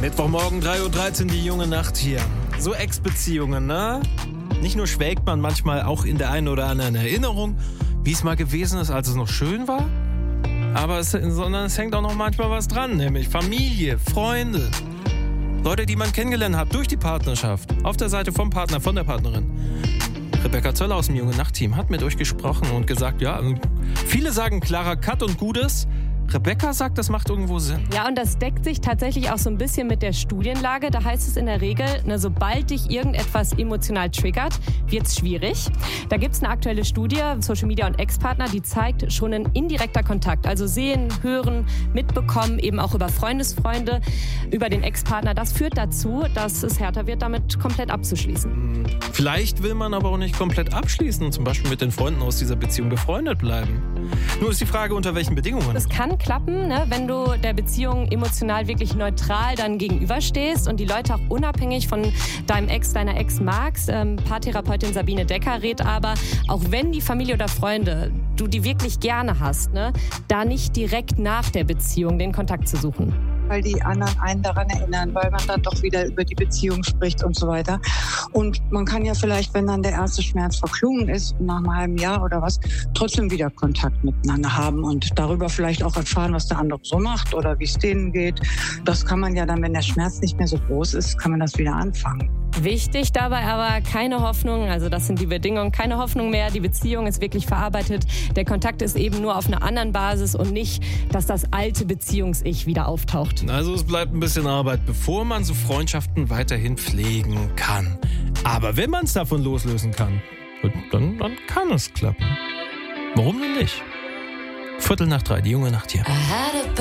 Mittwochmorgen, 3:13 Uhr, die junge Nacht hier. So Ex-Beziehungen, ne? Nicht nur schwelgt man manchmal auch in der einen oder anderen Erinnerung, wie es mal gewesen ist, als es noch schön war. Sondern es hängt auch noch manchmal was dran, nämlich Familie, Freunde. Leute, die man kennengelernt hat durch die Partnerschaft. Auf der Seite vom Partner, von der Partnerin. Rebecca Zöller aus dem Junge Nacht-Team hat mit euch gesprochen und gesagt, ja, viele sagen klarer Cut und Gutes. Rebecca sagt, das macht irgendwo Sinn. Ja, und das deckt sich tatsächlich auch so ein bisschen mit der Studienlage. Da heißt es in der Regel, sobald dich irgendetwas emotional triggert, wird es schwierig. Da gibt es eine aktuelle Studie, Social Media und Ex-Partner, die zeigt schon ein indirekter Kontakt. Also sehen, hören, mitbekommen, eben auch über Freundesfreunde, über den Ex-Partner. Das führt dazu, dass es härter wird, damit komplett abzuschließen. Vielleicht will man aber auch nicht komplett abschließen und zum Beispiel mit den Freunden aus dieser Beziehung befreundet bleiben. Nur ist die Frage, unter welchen Bedingungen. Das kann klappen, wenn du der Beziehung emotional wirklich neutral dann gegenüberstehst und die Leute auch unabhängig von deinem Ex, deiner Ex magst. Paartherapeutin Sabine Decker rät aber, auch wenn die Familie oder Freunde, du die wirklich gerne hast, da nicht direkt nach der Beziehung den Kontakt zu suchen. Weil die anderen einen daran erinnern, weil man dann doch wieder über die Beziehung spricht und so weiter. Und man kann ja vielleicht, wenn dann der erste Schmerz verklungen ist, nach einem halben Jahr oder was, trotzdem wieder Kontakt miteinander haben und darüber vielleicht auch erfahren, was der andere so macht oder wie es denen geht. Das kann man ja dann, wenn der Schmerz nicht mehr so groß ist, kann man das wieder anfangen. Wichtig dabei aber keine Hoffnung, also das sind die Bedingungen, keine Hoffnung mehr, die Beziehung ist wirklich verarbeitet, der Kontakt ist eben nur auf einer anderen Basis und nicht, dass das alte Beziehungs-Ich wieder auftaucht. Also es bleibt ein bisschen Arbeit, bevor man so Freundschaften weiterhin pflegen kann. Aber wenn man es davon loslösen kann, dann kann es klappen. Warum denn nicht? 2:45, die junge Nacht hier.